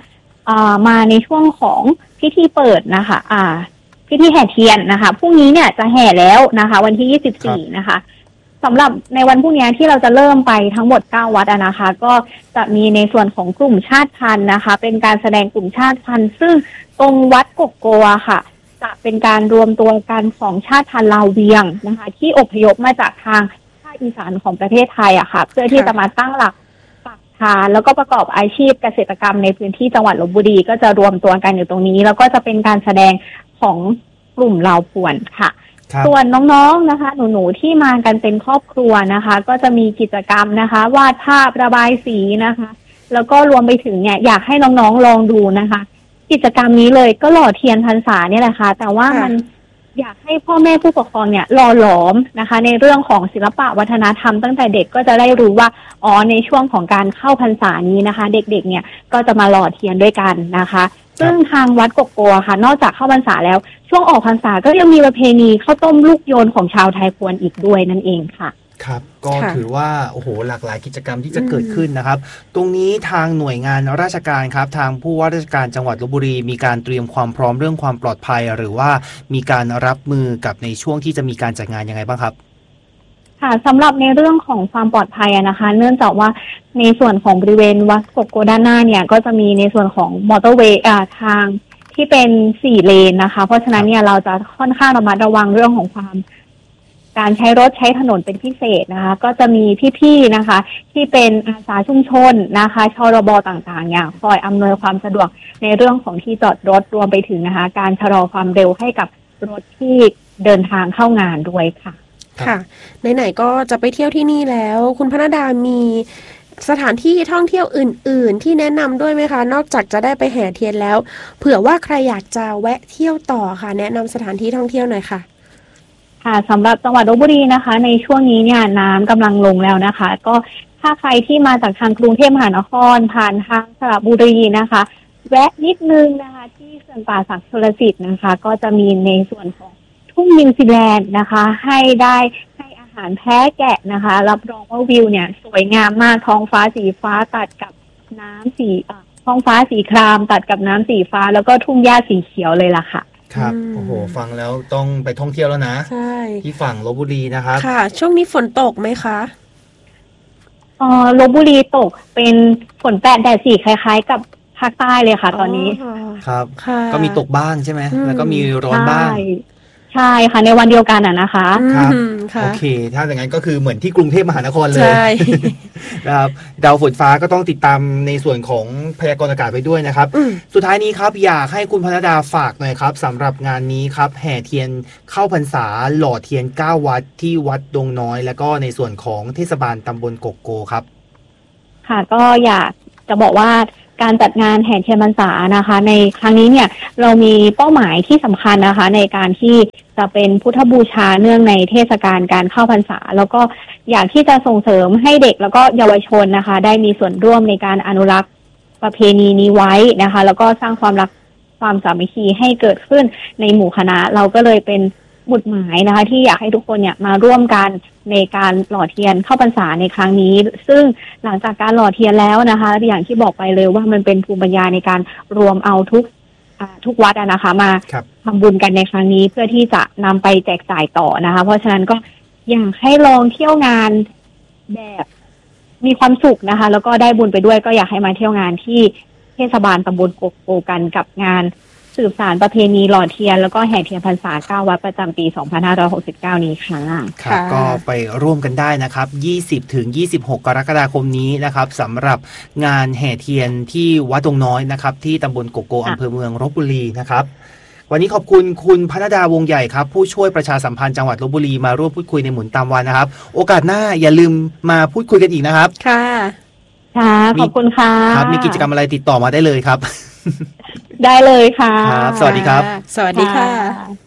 มาในช่วงของพิธีเปิดนะคะอ่าพิธีแห่เทียนนะคะพรุ่งนี้เนี่ยจะแห่แล้วนะคะวันที่ยี่สิบสี่นะคะสำหรับในวันพรุ่งนี้ที่เราจะเริ่มไปทั้งหมดเก้าวัดนะคะก็จะมีในส่วนของกลุ่มชาติพันธุ์นะคะเป็นการแสดงกลุ่มชาติพันธุ์ซึ่งตรงวัดกกโกะค่ะจะเป็นการรวมตัวกันของชาติพันธุ์ลาวเวียงนะคะที่อพยพมาจากทางภาคอีสานของประเทศไทยอะค่ะเพื่อที่จะมาตั้งหลักปักฐานแล้วก็ประกอบอาชีพเกษตรกรรมในพื้นที่จังหวัดลพบุรีก็จะรวมตัวกันอยู่ตรงนี้แล้วก็จะเป็นการแสดงของกลุ่มลาวพวนค่ะส่วนน้องๆนะคะหนูๆที่มากันเป็นครอบครัวนะคะก็จะมีกิจกรรมนะคะวาดภาพระบายสีนะคะแล้วก็รวมไปถึงเนี่ยอยากให้น้องๆลองดูนะคะกิจกรรมนี้เลยก็หล่อเทียนพรรษาเนี่ยแหละค่ะแต่ว่ามันอยากให้พ่อแม่ผู้ปกครองเนี่ยหล่อหลอมนะคะในเรื่องของศิลปะวัฒนธรรมตั้งแต่เด็กก็จะได้รู้ว่าอ๋อในช่วงของการเข้าพรรษานี้นะคะเด็กๆเนี่ยก็จะมาหล่อเทียนด้วยกันนะคะซึ่งทางวัดกกโกะค่ะนอกจากเข้าพรรษาแล้วช่วงออกพรรษาก็ยังมีประเพณีข้าวต้มลูกโยนของชาวไทยพวนอีกด้วยนั่นเองค่ะครับก็ถือว่าโอ้โหหลากหลายกิจกรรมที่จะเกิดขึ้นนะครับตรงนี้ทางหน่วยงานราชการครับทางผู้ว่าราชการจังหวัดลพบุรีมีการเตรียมความพร้อมเรื่องความปลอดภัยหรือว่ามีการรับมือกับในช่วงที่จะมีการจัดงานยังไงบ้างครับค่ะสำหรับในเรื่องของความปลอดภัยนะคะเนื่องจากว่าในส่วนของบริเวณวัดกกโกะด้านหน้าเนี่ยก็จะมีในส่วนของมอเตอร์เวย์ทางที่เป็นสี่เลนนะคะเพราะฉะนั้นเนี่ยเราจะค่อนข้างระมัดระวังเรื่องของความการใช้รถใช้ถนนเป็นพิเศษนะคะก็จะมีพี่ๆนะคะที่เป็นอาสาชุมชนนะคะชรบต่างๆเนี่ยคอยอำนวยความสะดวกในเรื่องของที่จอดรถรวมไปถึงนะคะการชะลอความเร็วให้กับรถที่เดินทางเข้างานด้วยค่ะค่ะไหนๆก็จะไปเที่ยวที่นี่แล้วคุณพนดามีสถานที่ท่องเที่ยวอื่นๆที่แนะนำด้วยไหมคะนอกจากจะได้ไปแห่เทียนแล้วเผื่อว่าใครอยากจะแวะเที่ยวต่อค่ะแนะนำสถานที่ท่องเที่ยวหน่อยค่ะค่ะสำหรับจังหวัดลพบุรีนะคะในช่วงนี้เนี่ยน้ำกำลังลงแล้วนะคะก็ถ้าใครที่มาจากทางกรุงเทพมหานครผ่านทางสระบุรีนะคะแวะนิดนึงนะคะที่เขื่อนป่าศักดิ์ชลสิทธิ์นะคะก็จะมีในส่วนของทุ่งนิวซีแลนด์นะคะให้ได้ให้อาหารแพะแกะนะคะรับรองว่าวิวเนี่ยสวยงามมากท้องฟ้าสีฟ้าตัดกับน้ำสีท้องฟ้าสีครามตัดกับน้ำสีฟ้าแล้วก็ทุ่งหญ้าสีเขียวเลยล่ะค่ะครับโอ้โหฟังแล้วต้องไปท่องเที่ยวแล้วนะใช่ที่ฝั่งลพบุรีนะครับค่ะช่วงนี้ฝนตกไหมคะเอ่อลพบุรีตกเป็นฝนแปดแดดสี่คล้ายๆกับภาคใต้เลยค่ะตอนนี้ครับก็มีตกบ้างใช่ไหมแล้วก็มีร้อนบ้างใช่ค่ะในวันเดียวกันอ่ะนะคะครับโอเคถ้าอย่างนั้นก็คือเหมือนที่กรุงเทพมหานครเลย นะครับดาวฝนฟ้าก็ต้องติดตามในส่วนของพยากรณ์อากาศไปด้วยนะครับสุดท้ายนี้ครับอยากให้คุณพนดาฝากหน่อยครับสำหรับงานนี้ครับแห่เทียนเข้าพรรษาหล่อเทียนเก้าวัดที่วัดดงน้อยแล้วก็ในส่วนของเทศบาลตำบลกกโกครับค่ะก็อยากจะบอกว่าการจัดงานแห่เทียนพรรษานะคะในครั้งนี้เนี่ยเรามีเป้าหมายที่สำคัญนะคะในการที่จะเป็นพุทธบูชาเนื่องในเทศกาลการเข้าพรรษาแล้วก็อยากที่จะส่งเสริมให้เด็กแล้วก็เยาวชนนะคะได้มีส่วนร่วมในการอนุรักษ์ประเพณีนี้ไว้นะคะแล้วก็สร้างความรักความสามัคคีให้เกิดขึ้นในหมู่คณะเราก็เลยเป็นบุตรหมายนะคะที่อยากให้ทุกคนเนี่ยมาร่วมกันในการหล่อเทียนเข้าพรรษาในครั้งนี้ซึ่งหลังจากการหล่อเทียนแล้วนะคะอย่างที่บอกไปเลยว่ามันเป็นภูมิปัญญาในการรวมเอาทุกทุกวัดนะคะมาทำบุญกันในครั้งนี้เพื่อที่จะนำไปแจกจ่ายต่อนะคะเพราะฉะนั้นก็อยากให้ลองเที่ยวงานแบบมีความสุขนะคะแล้วก็ได้บุญไปด้วยก็อยากให้มาเที่ยวงานที่เทศบาลตำบลกกโกกันกับงานสืบสานประเพณีหล่อเทียนแล้วก็แห่เทียนพรรษาเก้าวัดประจำปีสองพันห้าร้อยหกสิบเก้านี้ค่ะครับก็ไปร่วมกันได้นะครับยี่สิบถึงยี่สิบหกกรกฎาคมนี้นะครับสำหรับงานแห่เทียนที่วัดดงน้อยนะครับที่ตำบลกกโกอำเภอเมืองลพบุรีนะครับวันนี้ขอบคุณคุณพนดาวงใหญ่ครับผู้ช่วยประชาสัมพันธ์จังหวัดลพบุรีมาร่วมพูดคุยในหมุนตามวันนะครับโอกาสหน้าอย่าลืมมาพูดคุยกันอีกนะครับค่ะค่ะขอบคุณค่ะครับมีกิจกรรมอะไรติดต่อมาได้เลยครับได้เลยค่ะครับสวัสดีครับสวัสดีค่ะครับ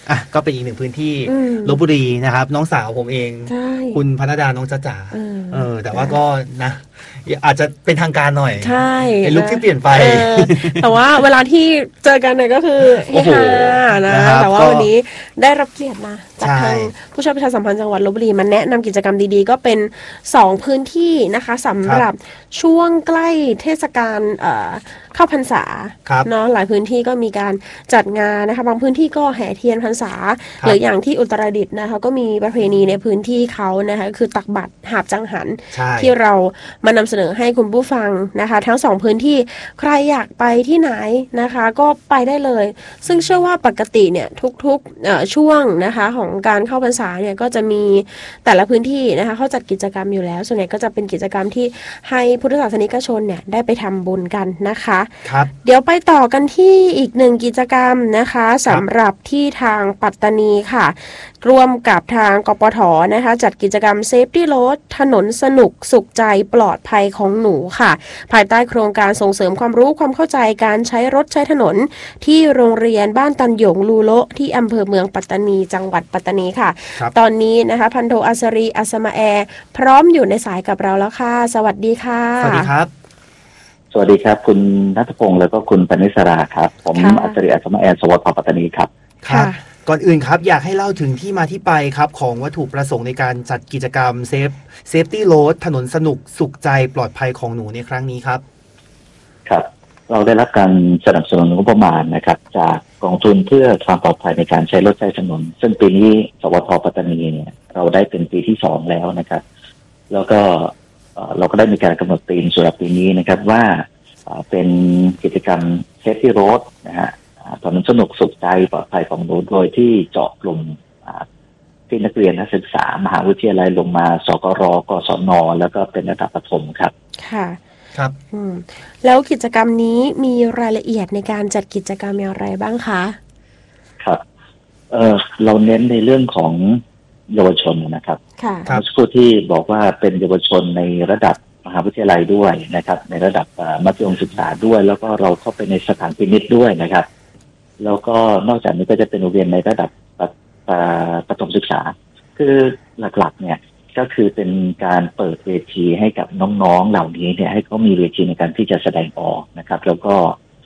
อ่ะก็เป็นอีกหนึ่งพื้นที่ลพบุรีนะครับน้องสาวผมเองคุณพนดาน้องจ๊ะจ๋าเออแต่ว่าก็นะอาจจะเป็นทางการหน่อยใช่เป็นลุคที่เปลี่ยนไปแต่ว่าเวลาที่เจอกันเนี่ยก็คือเฮฮานะแต่ว่าวันนี้ได้รับเกียรตินะจากทางผู้ช่วยประชาสัมพันธ์จังหวัดลพบุรีมาแนะนำกิจกรรมดีๆก็เป็นสองพื้นที่นะคะสำหรับช่วงใกล้เทศกาลเข้าพรรษาเนาะหลายพื้นที่ก็มีการจัดงานนะคะบางพื้นที่ก็แห่เทียนพรรษาหรืออย่างที่อุตรดิตถ์นะคะก็มีประเพณีในพื้นที่เขานะคะคือตักบาตรหาบจังหันที่เรามานำเสนอให้คุณผู้ฟังนะคะทั้งสองพื้นที่ใครอยากไปที่ไหนนะคะก็ไปได้เลยซึ่งเชื่อว่าปกติเนี่ยทุกๆช่วงนะคะของการเข้าพรรษาเนี่ยก็จะมีแต่ละพื้นที่นะคะเขาจัดกิจกรรมอยู่แล้วส่วนใหญ่ก็จะเป็นกิจกรรมที่ให้พุทธศาสนิกชนเนี่ยได้ไปทำบุญกันนะคะครับเดี๋ยวไปต่อกันที่อีกหนึ่งกิจกรรมนะคะสำหรับที่ทางปัตตานีค่ะร่วมกับทางกปทนะคะจัดกิจกรรม Safety Road ถนนสนุกสุขใจปลอดภัยของหนูค่ะภายใต้โครงการส่งเสริมความรู้ความเข้าใจการใช้รถใช้ถนนที่โรงเรียนบ้านตันหยงลูโลที่อำเภอเมืองปัตตานีจังหวัดปัตตานีค่ะตอนนี้นะคะพันโทอัศรีอัสมาแอร์พร้อมอยู่ในสายกับเราแล้วค่ะสวัสดีค่ะสวัสดีครับสวัสดีครับคุณณัฐพงศ์แล้วก็คุณปณิสราครับผมอัศรีอัสมาแอร์สวทปัตตานีครับครับก่อนอื่นครับอยากให้เล่าถึงที่มาที่ไปครับของวัตถุประสงค์ในการจัดกิจกรรมเซฟเซฟตี้โรดถนนสนุกสุขใจปลอดภัยของหนูในครั้งนี้ครับครับเราได้รับการสนับสนุนงบประมาณนะครับจากกองทุนเพื่อความปลอดภัยในการใช้รถใช้ถนนซึ่งปีนี้สวทปัตตานีเนี่ยเราได้เป็นปีที่สองแล้วนะครับแล้วก็เราก็ได้มีการกำหนดธีมสำหรับปีนี้นะครับว่าเป็นกิจกรรมเซฟตี้โรดนะฮะถนนสนุกสุขใจปลอดภัยของหนูโดยที่เจาะกลุ่มที่นักเรียนนักศึกษามหาวิทยาลัยลงมาสกรกศนแล้วก็เป็นระดับประถมครับค่ะครับอืมแล้วกิจกรรมนี้มีรายละเอียดในการจัดกิจกรรมอย่างไรบ้างคะครับเออเราเน้นในเรื่องของเยาวชนนะครับค่ะเมื่อสักครู่ที่บอกว่าเป็นเยาวชนในระดับมหาวิทยาลัยด้วยนะครับในระดับมัธยมศึกษาด้วยแล้วก็เราเข้าไปในสถานพินิจด้วยนะครับแล้วก็นอกจากนี้ก็จะเป็นโรงเรียนในระดับประถมศึกษาคือหลักๆเนี่ยก็คือเป็นการเปิดเวทีให้กับน้องๆเหล่านี้เนี่ยให้เขามีเวทีในการที่จะแสดงออกนะครับแล้วก็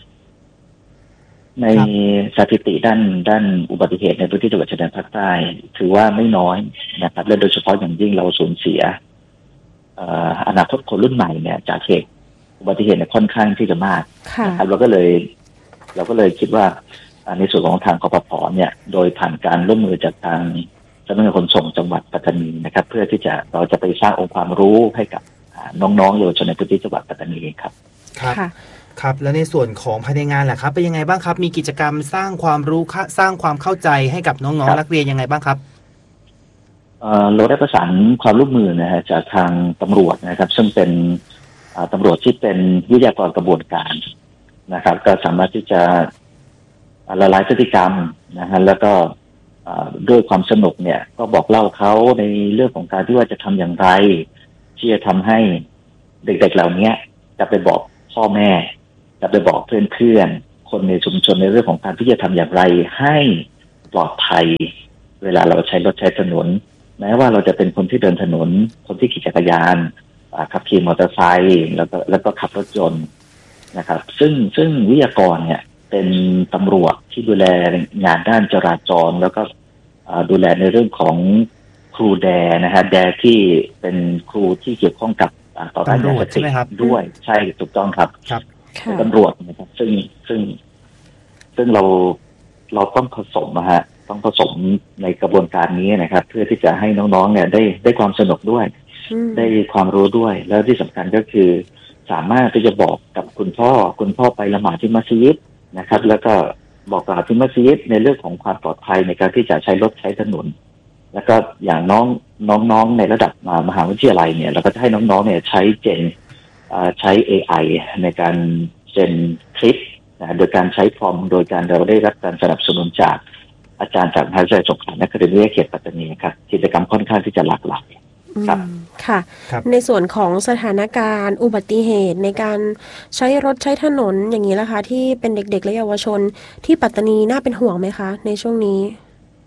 ในสถิติด้านด้านอุบัติเหตุในพื้นที่จังหวัดชายแดนภาคใต้ถือว่าไม่น้อยนะครับและโดยเฉพาะอย่างยิ่งเราสูญเสียอนาคตคนรุ่นใหม่เนี่ยจากเหตุอุบัติเหตุเนี่ยค่อนข้างที่จะมากนะครับเราก็เลยเราก็เลยคิดว่าในส่วนของทางกปภเนี่ยโดยผ่านการร่วมมือจากทางสำนักงานขนส่งจังหวัดปัตตานีนะครับเพื่อที่จะเราจะไปสร้างองค์ความรู้ให้กับน้องๆเยาวชนในพื้นที่จังหวัดปัตตานีครับครับครับแล้วในส่วนของภายในงานแหละครับเป็นยังไงบ้างครับมีกิจกรรมสร้างความรู้สร้างความเข้าใจให้กับน้องๆนักเรียนยังไงบ้างครับเราได้ประสานความร่วมมือนะฮะจากทางตำรวจนะครับซึ่งเป็นตำรวจที่เป็นวิทยากรกระบวนการนะครับก็สามารถที่จะละลายพฤติกรรมนะฮะแล้วก็ด้วยความสนุกเนี่ยก็บอกเล่าเขาในเรื่องของการที่ว่าจะทำอย่างไรที่จะทำให้เด็กๆเหล่านี้จะไปบอกพ่อแม่จะไปบอกเพื่อนๆคนในชุมชนในเรื่องของการที่จะทำอย่างไรให้ปลอดภัยเวลาเราใช้รถใช้ถนนแม้ว่าเราจะเป็นคนที่เดินถนนคนที่ขี่จักรยานขับขี่มอเตอร์ไซค์แล้วก็แล้วก็ขับรถยนต์นะครับซึ่งซึ่งวิทยากรเนี่ยเป็นตำรวจที่ดูแลงานด้านจราจรแล้วก็ดูแลในเรื่องของครูแดนะฮะแดที่เป็นครูที่เกี่ยวข้องกับต่อต้านยาเสพติดด้วยใช่ถูกต้องครับครับตำรวจนะครับซึ่งซึ่งซึ่งเราเราต้องผสมนะฮะต้องผสมในกระบวนการนี้นะครับเพื่อที่จะให้น้องๆเนี่ยได้ได้ความสนุกด้วยได้ความรู้ด้วยแล้วที่สำคัญก็คือสามารถที่จะบอกกับคุณพ่อคุณพ่อไปละหมาดที่มัสยิดนะครับแล้วก็บอกกล่าวที่มัสยิดในเรื่องของความปลอดภัยในการที่จะใช้รถใช้ถนนแล้วก็อย่างน้องน้องๆในระดับมหาวิทยาลัยเนี่ยเราก็จะให้น้องๆเนี่ยใช้เจนใช้ เอ ไอ ในการเจนคลิปนะโดยการใช้พรอมโดยการเราได้รับการสนับสนุนจากอาจารย์จากมหาวิทยาลัยสงขลานครินทร์วิทยาเขตปัตตานีครับกิจกรรมค่อนข้างที่จะหลากหลายครับค่ะในส่วนของสถานการณ์อุบัติเหตุในการใช้รถใช้ถนนอย่างนี้ล่ะคะที่เป็นเด็กๆและเยาวชนที่ปัตตานีน่าเป็นห่วงไหมคะในช่วงนี้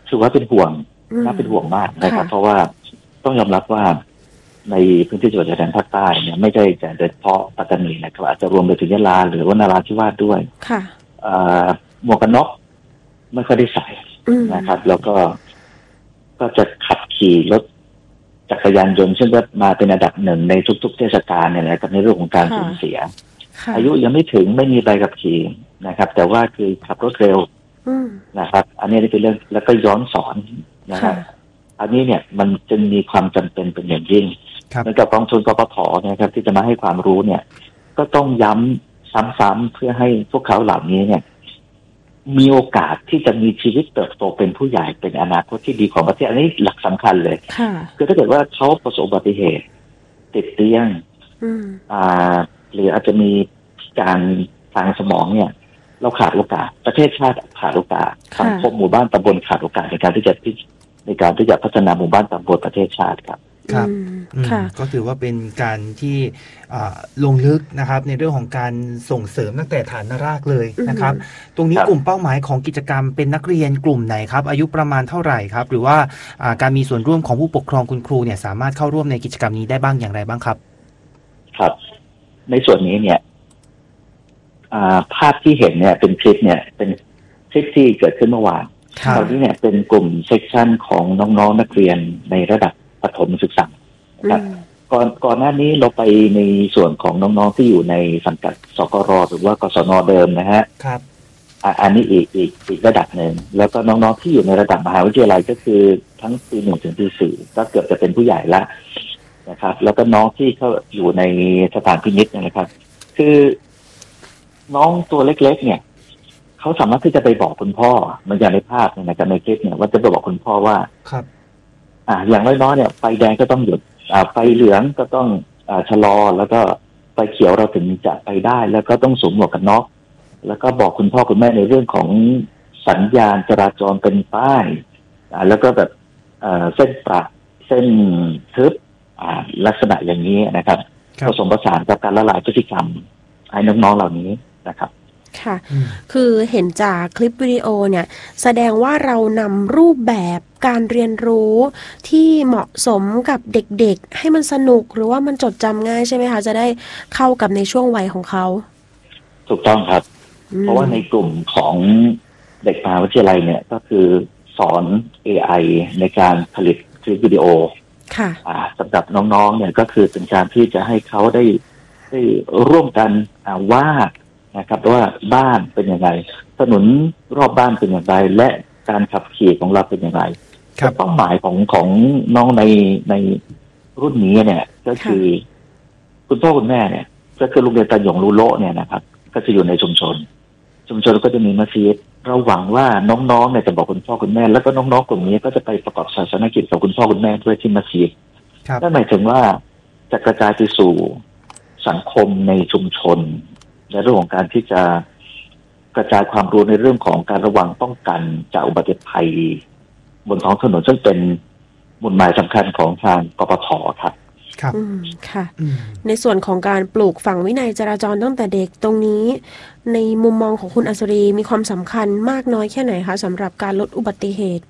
ถือว่าเป็นห่วงน่าเป็นห่วงมากนะครับเพราะว่าต้องยอมรับว่าในพื้นที่จังหวัดชายแดนภาคใต้เนี่ยไม่ใช่แต่โดยเฉพาะปัตตานีนะครับอาจจะรวมไปถึงยะลาหรือว่านราธิวาสด้วยค่ะหมวกกันน็อกไม่ค่อยได้ใส่นะครับแล้วก็ก็จะขับขี่รถจักรยานยนต์ซึ่งก็มาเป็นอันดับหนึ่งในทุกๆเทศกาลเนี่ยนะครับในเรื่องของการสูญเสียอายุยังไม่ถึงไม่มีใบขับขี่นะครับแต่ว่าคือขับรถเร็วนะครับอันนี้เป็นเรื่องแล้วก็ย้อนสอนนะครับอันนี้เนี่ยมันจึงมีความจำเป็นเป็นอย่างยิ่งเหมือนกับกองทุนกปภนะครับที่จะมาให้ความรู้เนี่ยก็ต้องย้ำซ้ำๆเพื่อให้พวกเขาเหล่านี้เนี่ยมีโอกาสที่จะมีชีวิตเติบโตเป็นผู้ใหญ่เป็นอนาคตที่ดีของประเทศอันนี้หลักสำคัญเลยคือถ้าเกิดว่าเขาประสบอุบัติเหตุติดเตียงอ่าหรืออาจจะมีการทางสมองเนี่ยเราขาดโอกาสประเทศชาติขาดโอกาสสังคมหมู่บ้านตำบลขาดโอกาสในการที่จะในการที่จะพัฒนาหมู่บ้านตำบลประเทศชาติครับครับก็ถือว่าเป็นการที่ลงลึกนะครับในเรื่องของการส่งเสริมตั้งแต่ฐานรากเลยนะครับตรงนี้กลุ่มเป้าหมายของกิจกรรมเป็นนักเรียนกลุ่มไหนครับอายุประมาณเท่าไหร่ครับหรือว่าการมีส่วนร่วมของผู้ปกครองคุณครูเนี่ยสามารถเข้าร่วมในกิจกรรมนี้ได้บ้างอย่างไรบ้างครับครับในส่วนนี้เนี่ยภาพที่เห็นเนี่ยเป็นคลิปเนี่ยเป็นคลิปที่เกิดขึ้นเมื่อวานตอนนี้เนี่ยเป็นกลุ่มเซกชันของน้องๆนักเรียนในระดับประถมศึกษาครับก่อนก่อนหน้านี้เราไปในส่วนของน้องๆที่อยู่ในสังกัดสกรหรือว่ากศนเดิมนะฮะครับอันนี้อีกอีกอีกระดับหนึ่งแล้วก็น้องๆที่อยู่ในระดับมหาวิทยาลัยก็คือทั้งปีหนึ่งถึงปีสี่ก็เกือบจะเป็นผู้ใหญ่ละนะครับแล้วก็น้องที่เขาอยู่ในสถานพินิจนะครับคือน้องตัวเล็กๆเนี่ยเขาสามารถที่จะไปบอกคุณพ่อมันอย่างในภาพเนี่ยนะครับในคลิปเนี่ยว่าจะไปบอกคุณพ่อว่าครับอ่าอย่างน้อยๆเนี่ยไฟแดงก็ต้องหยุดอ่าไฟเหลืองก็ต้องอ่าชะลอแล้วก็ไฟเขียวเราถึงจะไปได้แล้วก็ต้องสวมหมวกกันน็อกแล้วก็บอกคุณพ่อคุณแม่ในเรื่องของสัญญาณจราจรเป็นป้ายอ่าแล้วก็แบบเอ่อเส้นประเส้นทึบอ่าลักษณะอย่างนี้นะครับผสมผสานกับการละลายพฤติกรรมให้น้องๆเหล่านี้นะครับค่ะคือเห็นจากคลิปวิดีโอเนี่ยแสดงว่าเรานำรูปแบบการเรียนรู้ที่เหมาะสมกับเด็กๆให้มันสนุกหรือว่ามันจดจำง่ายใช่ไหมคะจะได้เข้ากับในช่วงวัยของเขาถูกต้องครับเพราะว่าในกลุ่มของเด็กมหาวิทยาลัยเนี่ยก็คือสอน เอ ไอ ในการผลิตคลิปวิดีโอค่ะอ่าสำหรับน้องๆเนี่ยก็คือเป็นการที่จะให้เขาได้ได้ร่วมกันอ่าวาดนะครับว่าบ้านเป็นยังไงถนนรอบบ้านเป็นอย่างไรและการขับขี่ของเราเป็นอย่างไรเป้าหมายของของน้องในในรุ่นนี้เนี่ยก็คือคุณพ่อคุณแม่เนี่ยก็คือโรงเรียนตันหยงลูโลเนี่ยนะครับก็จะอยู่ในชุมชนชุมชนก็จะมีมัสยิดเราหวังว่าน้องๆเนี่ยจะบอกคุณพ่อคุณแม่แล้วก็น้องๆกลุ่มนี้ก็จะไปประกอบศาสนกิจกับคุณพ่อคุณแม่ด้วยที่มัสยิดนั่นหมายถึงว่าจะกระจายไปสู่สังคมในชุมชนในเรื่องของการที่จะกระจายความรู้ในเรื่องของการระวังป้องกันจากอุบัติภัยบนท้องถนนซึ่งเป็นหมุดหมายสำคัญของทางกปภครับครับค่ะในส่วนของการปลูกฝังวินัยจราจรตั้งแต่เด็กตรงนี้ในมุมมองของคุณอัศรีมีความสำคัญมากน้อยแค่ไหนคะสำหรับการลดอุบัติเหตุ